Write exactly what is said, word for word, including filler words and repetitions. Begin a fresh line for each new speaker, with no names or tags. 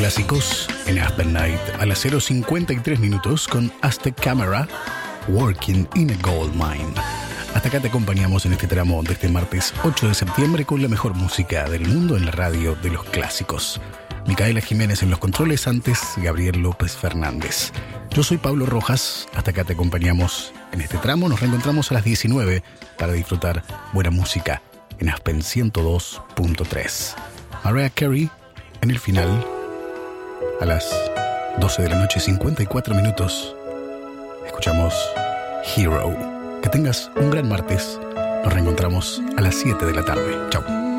Clásicos en Aspen Night a las cero cincuenta y tres minutos con Aztec Camera, Working in a Gold Mine. Hasta acá te acompañamos en este tramo de este martes ocho de septiembre con la mejor música del mundo en la radio de los clásicos. Micaela Jiménez en los controles, antes Gabriel López Fernández. Yo soy Pablo Rojas, hasta acá te acompañamos en este tramo. Nos reencontramos a las diecinueve para disfrutar buena música en Aspen ciento dos punto tres. Mariah Carey en el final a las doce de la noche, cincuenta y cuatro minutos. Escuchamos Hero. Que tengas un gran martes. Nos reencontramos a las siete de la tarde. Chau.